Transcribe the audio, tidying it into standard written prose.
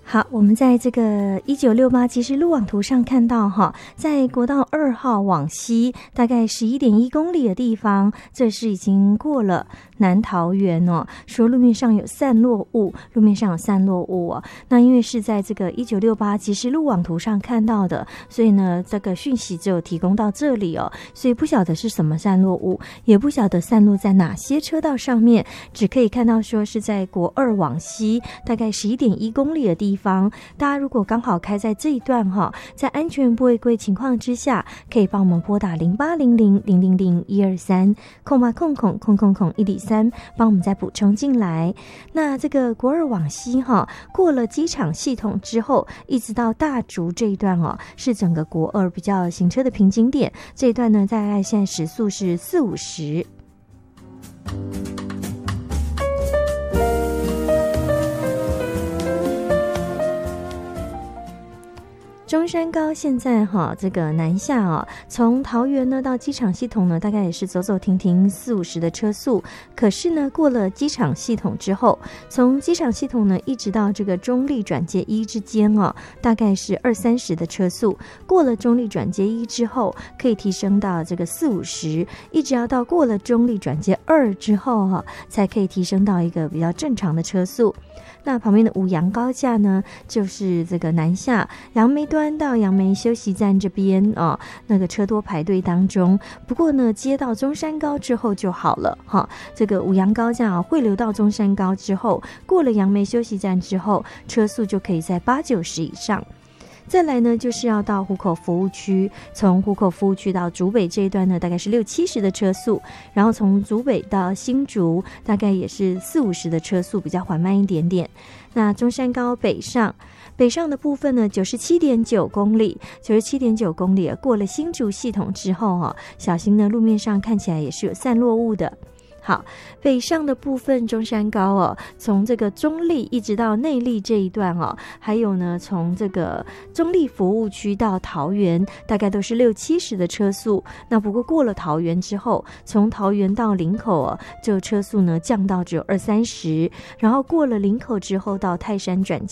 好，我们在这个1968即时路网图上看到哈，在国道2号往西大概11.1公里的地方，这是已经过了南桃园哦，说路面上有散落物，哦。那因为是在这个1968即时路网图上看到的，所以呢，这个讯息只有提供到这里哦，所以不晓得是什么散落物，也不晓得散落在哪些车道上面，只可以看到说是在国2往西大概11.1公里的地方。大家如果刚好开在这一段哈，在安全不违规情况之下，可以帮我们拨打08000001230800000103，帮我们再补充进来。那这个国2往西哈，过了机场系统之后，一直到大竹这一段哦，是整个国2比较行车的瓶颈点。这一段呢，大概现在时速是40-50。中山高现在哈，这个南下啊，从桃园呢到机场系统呢，大概也是走走停停40-50的车速。可是呢，过了机场系统之后，从机场系统呢一直到这个中立转接1之间啊，大概是20-30的车速。过了中立转接1之后，可以提升到这个40-50，一直要到过了中立转接2之后哈，才可以提升到一个比较正常的车速。那旁边的五杨高架呢，就是这个南下杨梅端到杨梅休息站这边哦，那个车多排队当中。不过呢，接到中山高之后就好了哈。这个五杨高架汇流到中山高之后，过了杨梅休息站之后，车速就可以在80-90以上。再来呢，就是要到湖口服务区，从湖口服务区到竹北这一段呢，大概是60-70的车速，然后从竹北到新竹，大概也是40-50的车速，比较缓慢一点点。那中山高北上的部分呢，97.9公里过了新竹系统之后小心呢，路面上看起来也是有散落物的。好，北上的部分中山高从这个中立一直到内壢这一段还有呢，从这个中立服务区到桃园，大概都是60-70的车速。那不过过了桃园之后，从桃园到林口就车速呢降到只有20-30，然后过了林口之后到泰山转